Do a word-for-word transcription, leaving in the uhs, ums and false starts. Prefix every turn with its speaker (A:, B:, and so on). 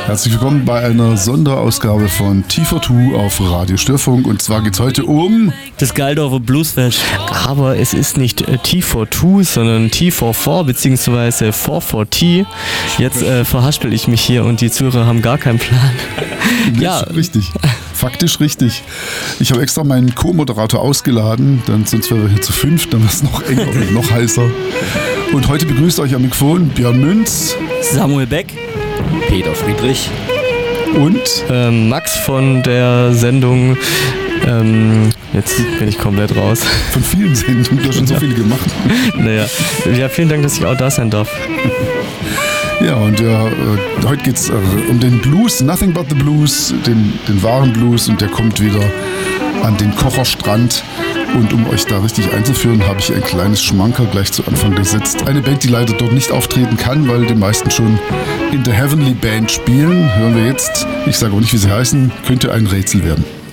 A: Herzlich willkommen bei einer Sonderausgabe von T vierundzwanzig auf Radio Störfunk. Und zwar geht es heute um
B: das Geildorfer Bluesfest. Aber es ist nicht äh, T zweiundvierzig, sondern T vierundvierzig beziehungsweise vier vier T. Jetzt äh, verhaspel ich mich hier und die Zuhörer haben gar keinen Plan.
A: Ja, richtig. Faktisch richtig. Ich habe extra meinen Co-Moderator ausgeladen, dann sonst wären wir hier zu fünf, dann wäre es noch enger und noch heißer. Und heute begrüßt euch am Mikrofon Björn Münz,
B: Samuel Beck,
C: Peter Friedrich
A: und
B: ähm, Max von der Sendung. Ähm, jetzt bin ich komplett raus.
A: Von vielen Sendungen, du hast schon so viele gemacht.
B: Naja, ja, vielen Dank, dass ich auch da sein darf.
A: Ja, und ja, äh, heute geht es äh, um den Blues, Nothing But The Blues, den, den wahren Blues, und der kommt wieder an den Kocherstrand. Und um euch da richtig einzuführen, habe ich ein kleines Schmankerl gleich zu Anfang gesetzt. Eine Band, die leider dort nicht auftreten kann, weil die meisten schon in der Heavenly Band spielen. Hören wir jetzt, ich sage auch nicht, wie sie heißen, könnte ein Rätsel werden.